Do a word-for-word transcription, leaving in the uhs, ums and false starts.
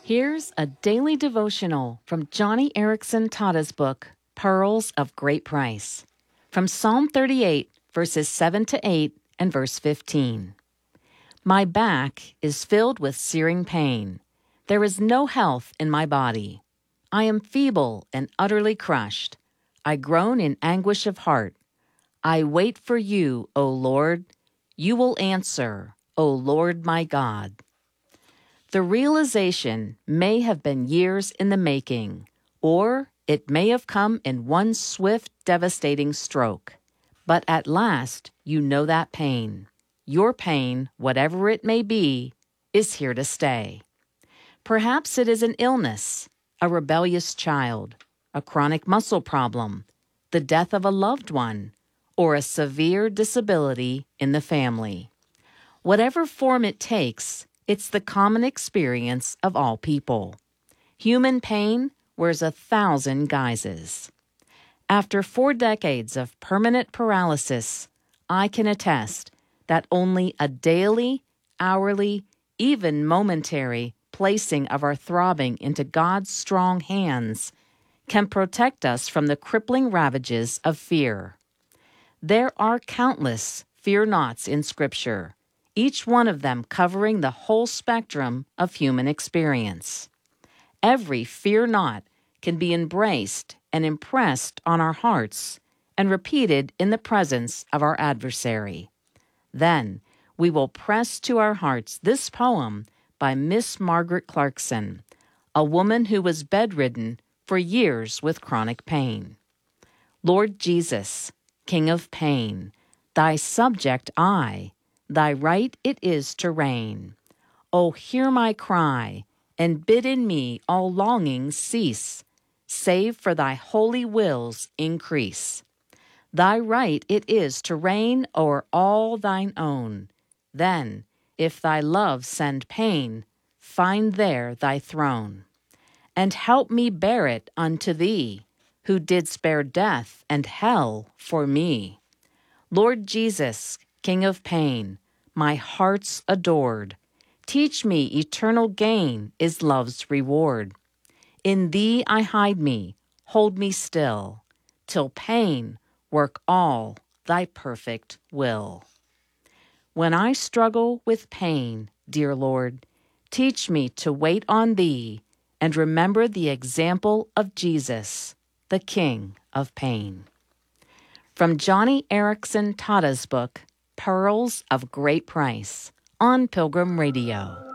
Here's a daily devotional from Johnny Erickson Tada's book, Pearls of Great Price, from Psalm thirty-eight, verses seven to eight and verse fifteen. My back is filled with searing pain. There is no health in my body. I am feeble and utterly crushed. I groan in anguish of heart. I wait for you, O Lord. You will answer, O Lord my God. The realization may have been years in the making, or it may have come in one swift, devastating stroke. But at last, you know that pain. Your pain, whatever it may be, is here to stay. Perhaps it is an illness, a rebellious child, a chronic muscle problem, the death of a loved one, or a severe disability in the family. Whatever form it takes, it's the common experience of all people. Human pain wears a thousand guises. After four decades of permanent paralysis, I can attest that only a daily, hourly, even momentary placing of our throbbing into God's strong hands can protect us from the crippling ravages of fear. There are countless fear nots in Scripture, each one of them covering the whole spectrum of human experience. Every fear knot can be embraced and impressed on our hearts and repeated in the presence of our adversary. Then we will press to our hearts this poem by Miss Margaret Clarkson, a woman who was bedridden for years with chronic pain. Lord Jesus, King of pain, thy subject I, thy right it is to reign. O hear my cry, and bid in me all longings cease, save for thy holy will's increase. Thy right it is to reign o'er all thine own. Then, if thy love send pain, find there thy throne. And help me bear it unto thee, who didst bear death and hell for me. Lord Jesus, King of pain, my heart's adored, teach me eternal gain is love's reward. In thee I hide me, hold me still, till pain work all thy perfect will. When I struggle with pain, dear Lord, teach me to wait on thee and remember the example of Jesus, the King of pain. From Johnny Erickson Tada's book, Pearls of Great Price, on Pilgrim Radio.